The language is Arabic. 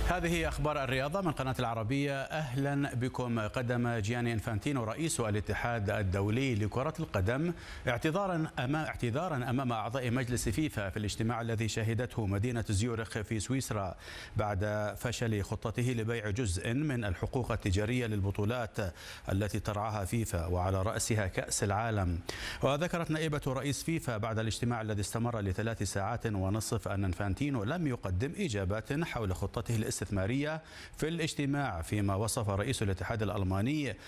هذه أخبار الرياضة من قناة العربية. أهلا بكم. قدم جياني إنفانتينو رئيس الاتحاد الدولي لكرة القدم اعتذارا أمام أعضاء مجلس فيفا في الاجتماع الذي شهدته مدينة زيورخ في سويسرا بعد فشل خطته لبيع جزء من الحقوق التجارية للبطولات التي ترعاها فيفا وعلى رأسها كأس العالم. وذكرت نائبة رئيس فيفا بعد الاجتماع الذي استمر ل3 ساعات ونصف أن إنفانتينو لم يقدم إجابات حول خطته الاستثمارية في الاجتماع، فيما وصف رئيس الاتحاد الألماني